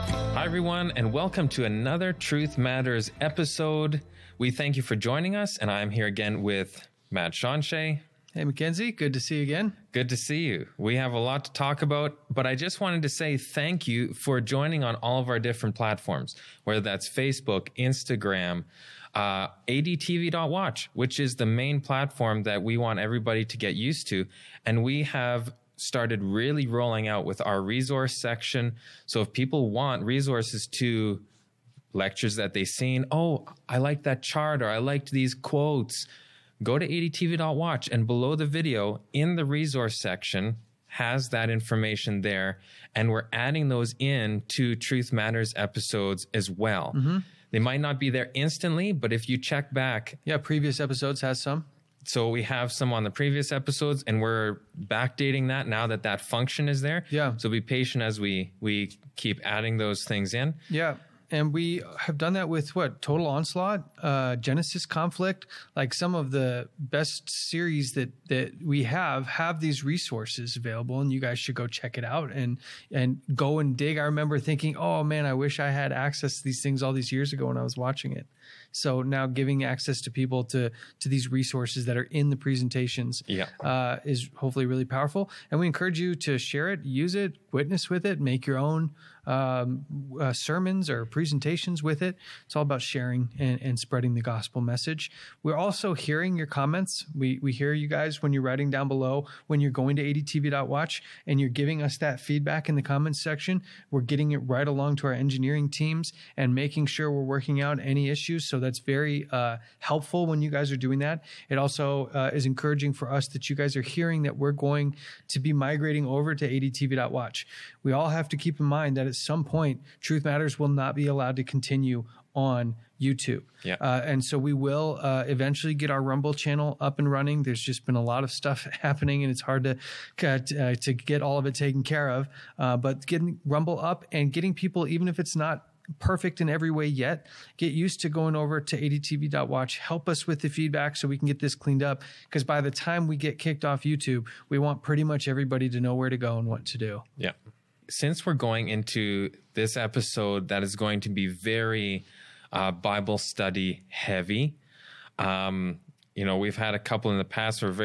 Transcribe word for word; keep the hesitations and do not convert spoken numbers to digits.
Hi, everyone, and welcome to another Truth Matters episode. We thank you for joining us, and I'm here again with Matt Shonshay. Hey, Mackenzie. Good to see you again. Good to see you. We have a lot to talk about, but I just wanted to say thank you for joining on all of our different platforms, whether that's Facebook, Instagram, uh, A D T V dot watch, which is the main platform that we want everybody to get used to. And we have started really rolling out with our resource section. So if people want resources to lectures that they've seen, oh, I like that chart, or I liked these quotes, go to A D T V dot watch, and below the video in the resource section has that information there. And we're adding those in to Truth Matters episodes as well. Mm-hmm. They might not be there instantly, but if you check back. Yeah, previous episodes has some. So we have some on the previous episodes, and we're backdating that now that that function is there. Yeah. So be patient as we we keep adding those things in. Yeah. And we have done that with what? Total Onslaught, uh, Genesis Conflict, like some of the best series that, that we have, have these resources available, and you guys should go check it out and, and go and dig. I remember thinking, oh man, I wish I had access to these things all these years ago when I was watching it. So now giving access to people to, to these resources that are in the presentations yeah. uh, is hopefully really powerful. And we encourage you to share it, use it, witness with it, make your own um, uh, sermons or presentations with it. It's all about sharing and, and spreading the gospel message. We're also hearing your comments. We we hear you guys when you're writing down below, when you're going to A D T V dot watch and you're giving us that feedback in the comments section. We're getting it right along to our engineering teams and making sure we're working out any issues. So that's very uh, helpful when you guys are doing that. It also uh, is encouraging for us that you guys are hearing that we're going to be migrating over to A D T V dot watch. We all have to keep in mind that at some point, Truth Matters will not be allowed to continue on YouTube. Yeah. Uh, and so we will uh, eventually get our Rumble channel up and running. There's just been a lot of stuff happening, and it's hard to uh, to get all of it taken care of. Uh, but getting Rumble up and getting people, even if it's not perfect in every way yet, get used to going over to A D T V dot watch. Help us with the feedback so we can get this cleaned up, because by the time we get kicked off YouTube, we want pretty much everybody to know where to go and what to do. Yeah. Since we're going into this episode that is going to be very uh, Bible study heavy, um, you know, we've had a couple in the past where very